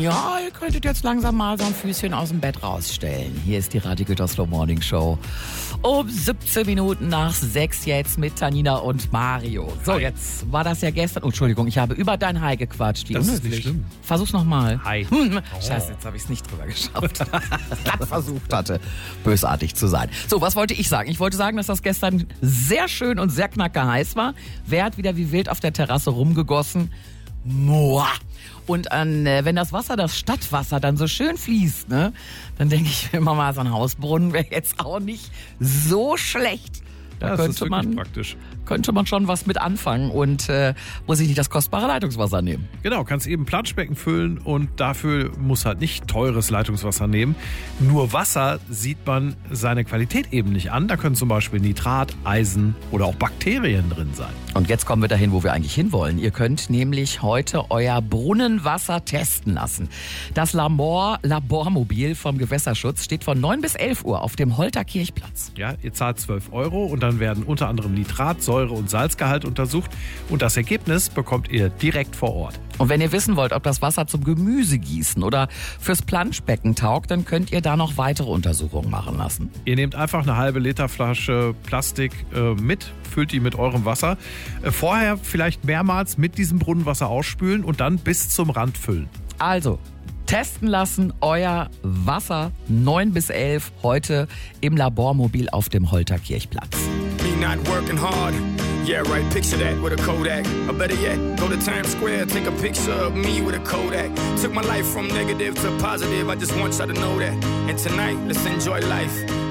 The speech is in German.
Ja, ihr könntet jetzt langsam mal so ein Füßchen aus dem Bett rausstellen. Hier ist die Radio Gütersloh Morning Show. Um 17 Minuten nach 6 jetzt mit Tanina und Mario. So, Hi. jetzt war das ja gestern. Oh, Entschuldigung, ich habe über dein Hi gequatscht. Wie Das ist unhöflich. nicht schlimm. Versuch's nochmal. Hi. Scheiße, jetzt habe ich es nicht drüber geschafft. Gerade versucht hatte, bösartig zu sein. So, was wollte ich sagen? Ich wollte sagen, dass das gestern sehr schön und sehr knackerheiß war. Wer hat wieder wie wild auf der Terrasse rumgegossen? Moa. Und wenn das Wasser, das Stadtwasser dann so schön fließt, ne, dann denke ich immer mal, so ein Hausbrunnen wäre jetzt auch nicht so schlecht. Da Das ist wirklich praktisch. könnte man schon was mit anfangen und muss ich nicht das kostbare Leitungswasser nehmen. Genau, kannst eben Planschbecken füllen und dafür muss halt nicht teures Leitungswasser nehmen. Nur Wasser sieht man seine Qualität eben nicht an. Da können zum Beispiel Nitrat, Eisen oder auch Bakterien drin sein. Und jetzt kommen wir dahin, wo wir eigentlich hinwollen. Ihr könnt nämlich heute euer Brunnenwasser testen lassen. Das Labormobil vom Gewässerschutz steht von 9 bis 11 Uhr auf dem Holter Kirchplatz. Ja, ihr zahlt 12 € und dann werden unter anderem Nitrat, Säure und Salzgehalt untersucht. Und das Ergebnis bekommt ihr direkt vor Ort. Und wenn ihr wissen wollt, ob das Wasser zum Gemüsegießen oder fürs Planschbecken taugt, dann könnt ihr da noch weitere Untersuchungen machen lassen. Ihr nehmt einfach eine halbe Liter Flasche Plastik mit, füllt die mit eurem Wasser. Vorher vielleicht mehrmals mit diesem Brunnenwasser ausspülen und dann bis zum Rand füllen. Also, testen lassen euer Wasser 9 bis 11 heute im Labormobil auf dem Holter Kirchplatz. Me not working hard. Yeah, right, picture that with a Kodak. Or better yet, go to Times Square, take a picture of me with a Kodak. Took my life from negative to positive, I just want y'all to know that. And tonight, let's enjoy life.